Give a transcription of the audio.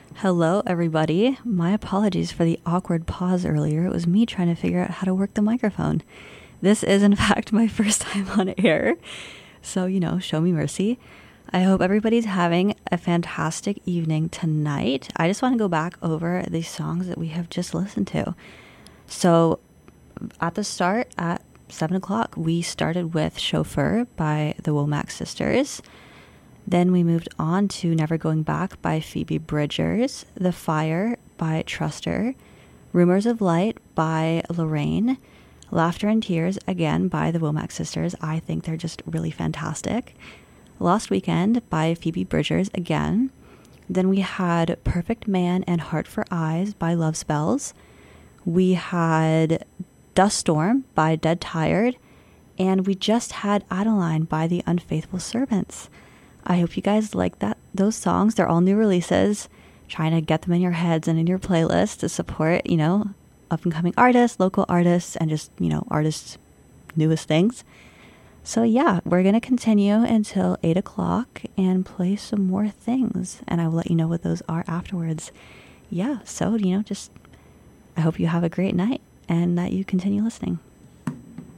Hello, everybody. My apologies for the awkward pause earlier. It was me trying to figure out how to work the microphone. This is, in fact, my first time on air. So, show me mercy. I hope everybody's having a fantastic evening tonight. I just want to go back over the songs that we have just listened to. So, at the start, at 7 o'clock, we started with Chauffeur by the Womack Sisters. Then we moved on to Never Going Back by Phoebe Bridgers, The Fire by Truster, Rumors of Light by Lorraine, Laughter and Tears, again, by the Womack Sisters. I think they're just really fantastic. Lost Weekend by Phoebe Bridgers, again. Then we had Perfect Man and Heart for Eyes by Love Spells. We had Dust Storm by Dead Tired. And we just had Adeline by The Unfaithful Servants. I hope you guys like those songs. They're all new releases. Trying to get them in your heads and in your playlist to support, up and coming artists, local artists, and just, artists' newest things. So yeah, we're going to continue until 8 o'clock and play some more things. And I will let you know what those are afterwards. Yeah, so, I hope you have a great night and that you continue listening.